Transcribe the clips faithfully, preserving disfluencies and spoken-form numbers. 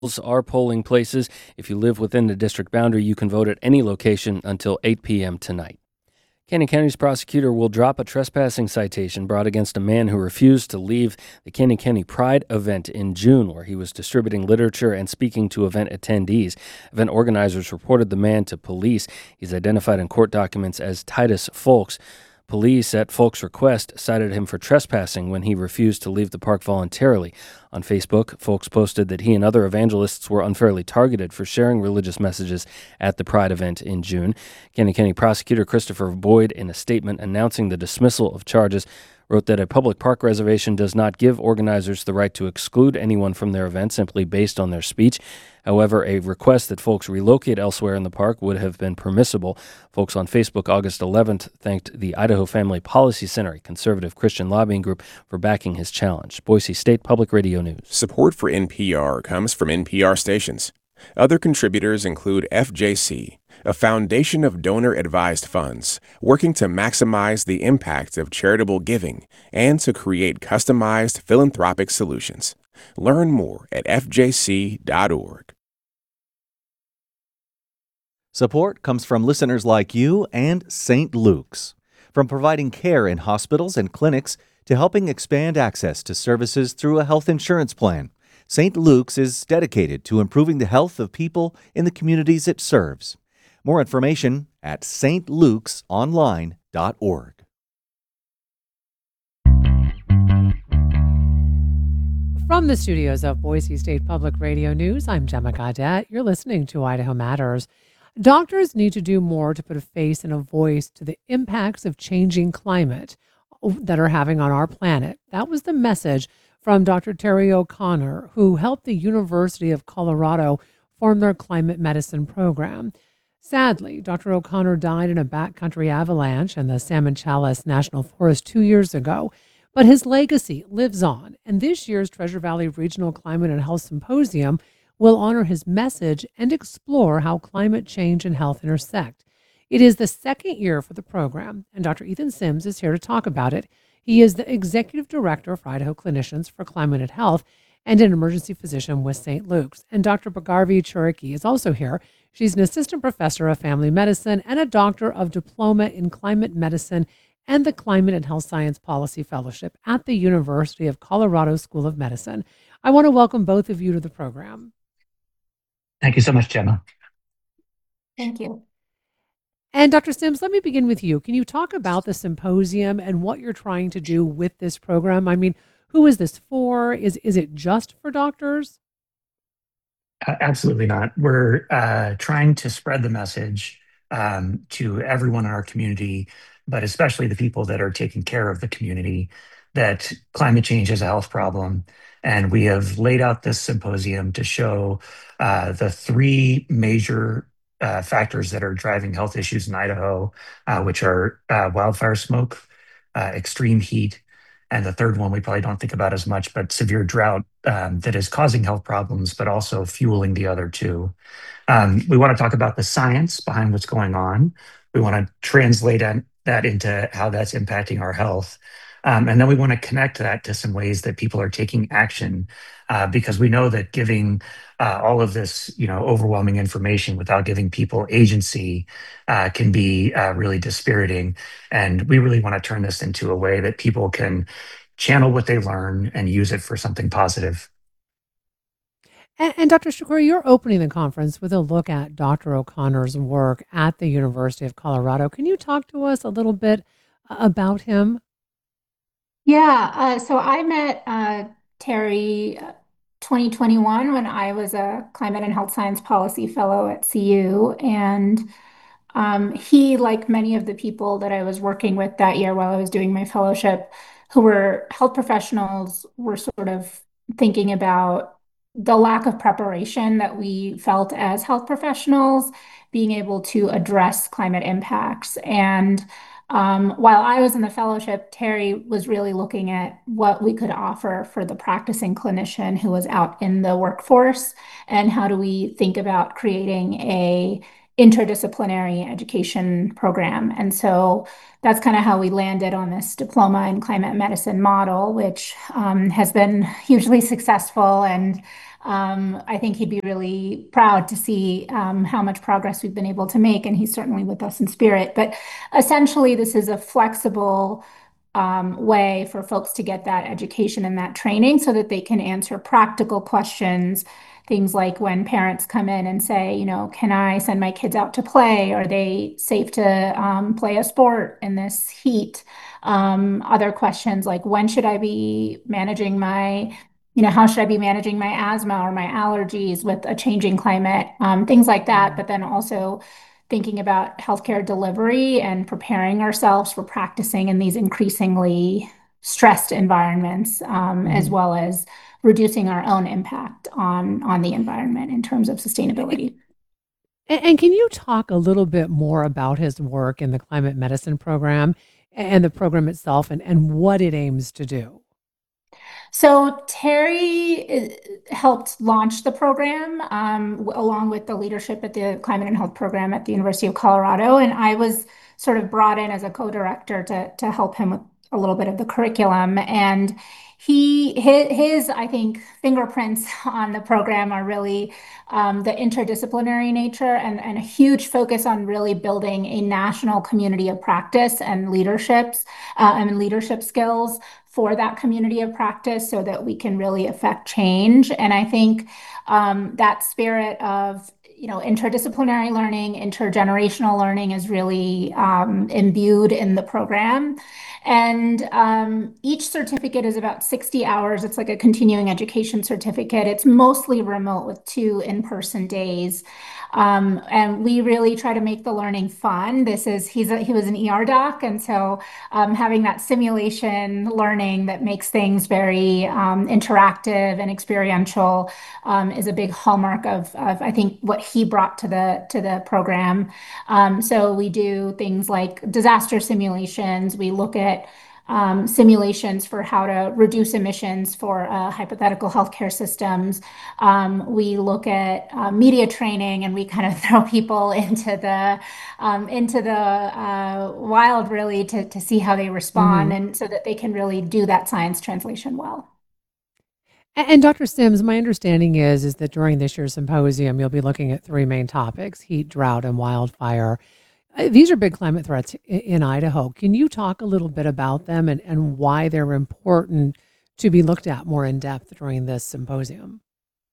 are polling places. If you live within the district boundary, you can vote at any location until eight p.m. tonight. Canyon County's prosecutor will drop a trespassing citation brought against a man who refused to leave the Canyon County Pride event in June, where he was distributing literature and speaking to event attendees. Event organizers reported the man to police. He's identified in court documents as Titus Folks. Police, at Folks' request, cited him for trespassing when he refused to leave the park voluntarily. On Facebook, Folks posted that he and other evangelists were unfairly targeted for sharing religious messages at the Pride event in June. Canyon County prosecutor Christopher Boyd, in a statement announcing the dismissal of charges, wrote that a public park reservation does not give organizers the right to exclude anyone from their event simply based on their speech. However, a request that folks relocate elsewhere in the park would have been permissible. Folks on Facebook August eleventh thanked the Idaho Family Policy Center, a conservative Christian lobbying group, for backing his challenge. Boise State Public Radio News. Support for N P R comes from N P R stations. Other contributors include F J C, a foundation of donor-advised funds working to maximize the impact of charitable giving and to create customized philanthropic solutions. Learn more at f j c dot org. Support comes from listeners like you and Saint Luke's. From providing care in hospitals and clinics to helping expand access to services through a health insurance plan, Saint Luke's is dedicated to improving the health of people in the communities it serves. More information at s t lukes online dot org. From the studios of Boise State Public Radio News, I'm Gemma Gaudette. You're listening to Idaho Matters. Doctors need to do more to put a face and a voice to the impacts of changing climate that are having on our planet. That was the message from Doctor Terry O'Connor, who helped the University of Colorado form their climate medicine program. Sadly, Doctor O'Connor died in a backcountry avalanche in the Salmon Challis National Forest two years ago. But his legacy lives on, and this year's Treasure Valley Regional Climate and Health Symposium will honor his message and explore how climate change and health intersect. It is the second year for the program, and Doctor Ethan Sims is here to talk about it. He is the Executive Director for Idaho Clinicians for Climate and Health and an emergency physician with Saint Luke's. And Doctor Bhargavi Churiki is also here. She's an assistant professor of family medicine and a doctor of diploma in climate medicine and the Climate and Health Science Policy Fellowship at the University of Colorado School of Medicine. I want to welcome both of you to the program. Thank you so much, Gemma. Thank you. And Doctor Sims, let me begin with you. Can you talk about the symposium and what you're trying to do with this program? I mean, who is this for? Is, is it just for doctors? Uh, absolutely not. We're uh, trying to spread the message um, to everyone in our community, but especially the people that are taking care of the community, that climate change is a health problem. And we have laid out this symposium to show uh, the three major uh, factors that are driving health issues in Idaho, uh, which are uh, wildfire smoke, uh, extreme heat, and the third one we probably don't think about as much, but severe drought um, that is causing health problems, but also fueling the other two. Um, we want to talk about the science behind what's going on. We want to translate that into how that's impacting our health. Um, and then we want to connect that to some ways that people are taking action, uh, because we know that giving uh, all of this, you know, overwhelming information without giving people agency uh, can be uh, really dispiriting. And we really want to turn this into a way that people can channel what they learn and use it for something positive. And, and Doctor Shakura, you're opening the conference with a look at Doctor O'Connor's work at the University of Colorado. Can you talk to us a little bit about him? Yeah, uh, so I met uh, Terry uh, twenty twenty-one when I was a Climate and Health Science Policy Fellow at C U. And um, he, like many of the people that I was working with that year while I was doing my fellowship, who were health professionals, were sort of thinking about the lack of preparation that we felt as health professionals being able to address climate impacts. And um, while I was in the fellowship, Terry was really looking at what we could offer for the practicing clinician who was out in the workforce, and how do we think about creating a interdisciplinary education program. And so that's kind of how we landed on this diploma in climate medicine model, which um, has been hugely successful. And um, I think he'd be really proud to see um, how much progress we've been able to make, and he's certainly with us in spirit. But essentially, this is a flexible um, way for folks to get that education and that training so that they can answer practical questions. Things like when parents come in and say, you know, can I send my kids out to play? Are they safe to um, play a sport in this heat? Um, other questions like when should I be managing my, you know, how should I be managing my asthma or my allergies with a changing climate? Um, things like that. But then also thinking about healthcare delivery and preparing ourselves for practicing in these increasingly stressed environments, um, as Mhm. well as reducing our own impact on on the environment in terms of sustainability. And, and can you talk a little bit more about his work in the climate medicine program and the program itself and, and what it aims to do? So Terry uh, helped launch the program um, w- along with the leadership at the Climate and Health Program at the University of Colorado, and I was sort of brought in as a co-director to to help him with a little bit of the curriculum. And he his, his I think fingerprints on the program are really um, the interdisciplinary nature and, and a huge focus on really building a national community of practice and leaderships uh, and leadership skills for that community of practice so that we can really affect change. And I think um, that spirit of you know interdisciplinary learning, intergenerational learning is really um, imbued in the program. And um, each certificate is about sixty hours. It's like a continuing education certificate. It's mostly remote with two in-person days. Um, and we really try to make the learning fun. This is, he's a, he was an E R doc. And so um, having that simulation learning that makes things very um, interactive and experiential um, is a big hallmark of, of, I think, what he brought to the to the program. Um, so we do things like disaster simulations. We look at um, simulations for how to reduce emissions for uh, hypothetical healthcare systems. Um, we look at uh, media training, and we kind of throw people into the um, into the uh, wild really to, to see how they respond Hmm. and so that they can really do that science translation well. And, and doctor Sims, my understanding is is that during this year's symposium, you'll be looking at three main topics: heat, drought, and wildfire. Uh, These are big climate threats i- in Idaho. Can you talk a little bit about them and, and why they're important to be looked at more in depth during this symposium?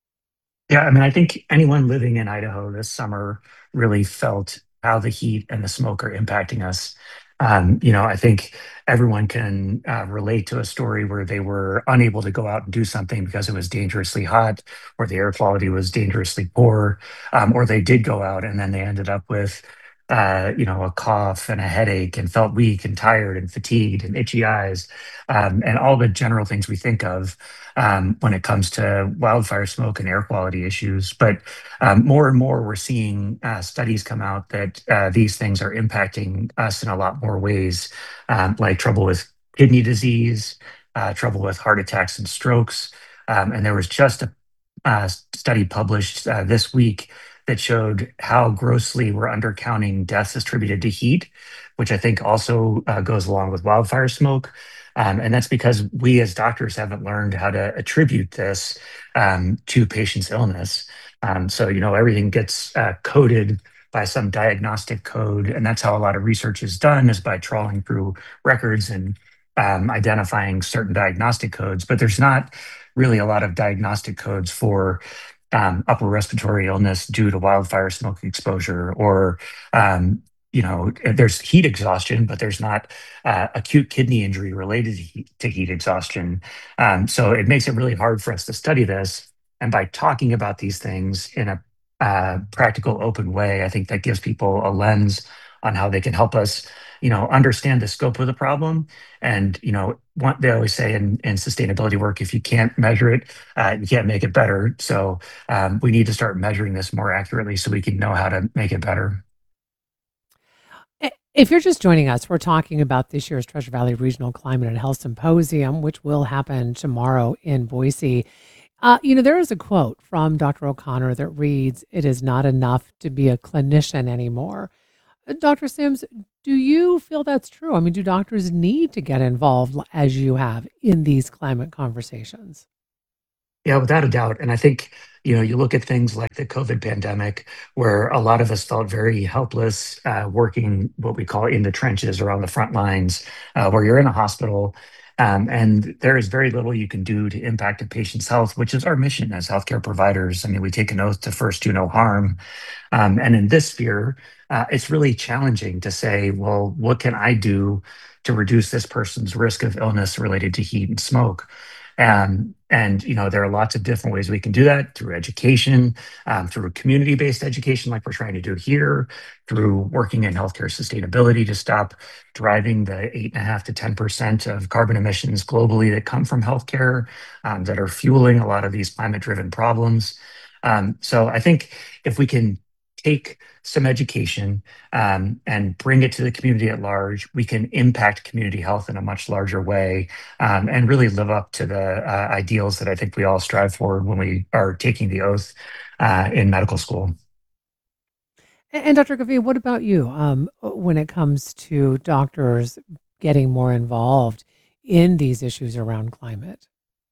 Yeah, I mean, I think anyone living in Idaho this summer really felt how the heat and the smoke are impacting us. Um, you know, I think everyone can uh, relate to a story where they were unable to go out and do something because it was dangerously hot, or the air quality was dangerously poor, um, or they did go out and then they ended up with, uh, you know, a cough and a headache and felt weak and tired and fatigued and itchy eyes, um, and all the general things we think of um, when it comes to wildfire smoke and air quality issues. But um, more and more, we're seeing uh, studies come out that uh, these things are impacting us in a lot more ways, um, like trouble with kidney disease, uh, trouble with heart attacks and strokes. Um, and there was just a uh, study published uh, this week that showed how grossly we're undercounting deaths attributed to heat, which I think also uh, goes along with wildfire smoke. Um, and that's because we as doctors haven't learned how to attribute this um, to patients' illness. Um, so, you know, everything gets uh, coded by some diagnostic code. And that's how a lot of research is done, is by trawling through records and um, identifying certain diagnostic codes. But there's not really a lot of diagnostic codes for um, upper respiratory illness due to wildfire smoke exposure, or um, you know, there's heat exhaustion, but there's not uh, acute kidney injury related to heat, to heat exhaustion. Um, so it makes it really hard for us to study this. And by talking about these things in a uh, practical, open way, I think that gives people a lens on how they can help us, you know, understand the scope of the problem. And you know, what they always say in, in sustainability work: if you can't measure it, uh, you can't make it better. So um, we need to start measuring this more accurately so we can know how to make it better. I- If you're just joining us, we're talking about this year's Treasure Valley Regional Climate and Health Symposium, which will happen tomorrow in Boise. Uh, you know, there is a quote from doctor O'Connor that reads, "It is not enough to be a clinician anymore." Uh, doctor Sims, do you feel that's true? I mean, do doctors need to get involved l- as you have in these climate conversations? Yeah, without a doubt. And I think, you know, you look at things like the COVID pandemic, where a lot of us felt very helpless, uh, working what we call in the trenches or on the front lines, uh, where you're in a hospital. Um, and there is very little you can do to impact a patient's health, which is our mission as healthcare providers. I mean, we take an oath to first do no harm. Um, and in this sphere, uh, it's really challenging to say, well, what can I do to reduce this person's risk of illness related to heat and smoke? Um, and you know, there are lots of different ways we can do that through education, um, through community-based education, like we're trying to do here, through working in healthcare sustainability to stop driving the eight and a half to ten percent of carbon emissions globally that come from healthcare, um, that are fueling a lot of these climate-driven problems. Um, so I think if we can take some education um, and bring it to the community at large, we can impact community health in a much larger way, um, and really live up to the uh, ideals that I think we all strive for when we are taking the oath uh, in medical school. And, and Doctor Gavi, what about you? Um, when it comes to doctors getting more involved in these issues around climate?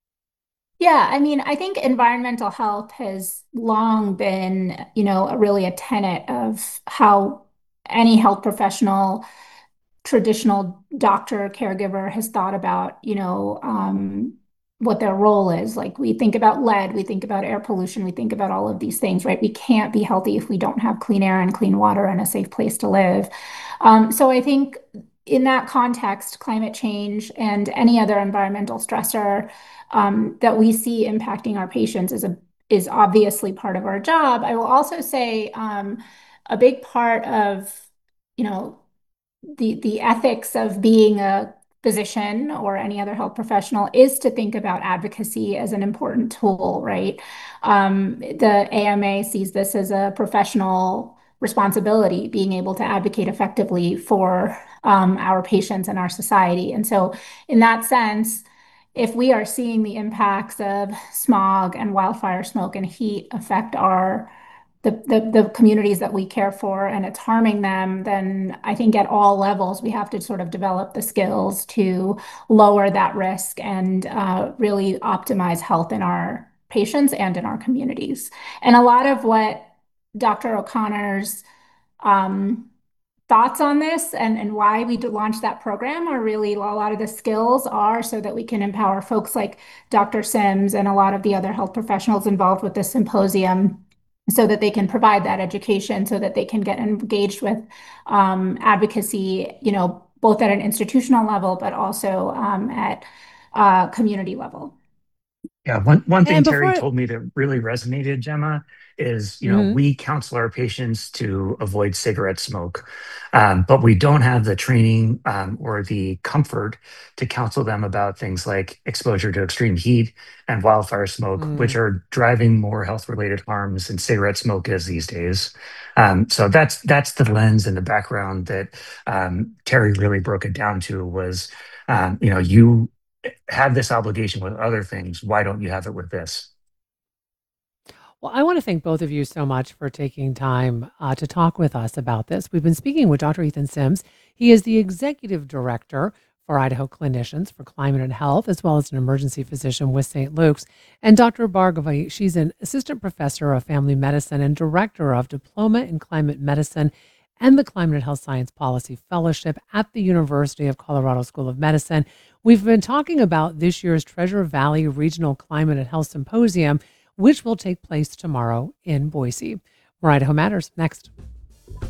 Yeah, I mean, I think environmental health has long been, you know, really a tenet of how any health professional, traditional doctor, caregiver has thought about, you know, um, what their role is. Like we think about lead, we think about air pollution, we think about all of these things, right? We can't be healthy if we don't have clean air and clean water and a safe place to live. Um, so I think in that context, climate change and any other environmental stressor um, that we see impacting our patients is a is obviously part of our job. I will also say um, a big part of, you know, the the ethics of being a physician or any other health professional is to think about advocacy as an important tool, right? Um, the A M A sees this as a professional responsibility, being able to advocate effectively for um, our patients and our society. And so, in that sense, if we are seeing the impacts of smog and wildfire smoke and heat affect our the, the the communities that we care for and it's harming them, then I think at all levels we have to sort of develop the skills to lower that risk and uh, really optimize health in our patients and in our communities. And a lot of what Doctor O'Connor's um, thoughts on this and, and why we launched that program are really a lot of the skills are so that we can empower folks like Doctor Sims and a lot of the other health professionals involved with this symposium so that they can provide that education so that they can get engaged with um, advocacy, you know, both at an institutional level, but also um, at uh, community level. Yeah, one, one thing And before, Terry I- told me that really resonated, Gemma, is, you know, Mhm. we counsel our patients to avoid cigarette smoke, um, but we don't have the training um, or the comfort to counsel them about things like exposure to extreme heat and wildfire smoke, which Mm. are driving more health-related harms than cigarette smoke is these days. Um, so that's that's the lens and the background that um, Terry really broke it down to was, um, you know, you have this obligation with other things. Why don't you have it with this? Well, I want to thank both of you so much for taking time uh, to talk with us about this. We've been speaking with Doctor Ethan Sims. He is the executive director for Idaho Clinicians for Climate and Health, as well as an emergency physician with Saint Luke's. And Doctor Bhargavi, she's an assistant professor of family medicine and director of Diploma in Climate Medicine and the Climate and Health Science Policy Fellowship at the University of Colorado School of Medicine. We've been talking about this year's Treasure Valley Regional Climate and Health Symposium, which will take place tomorrow in Boise. More Idaho Matters next.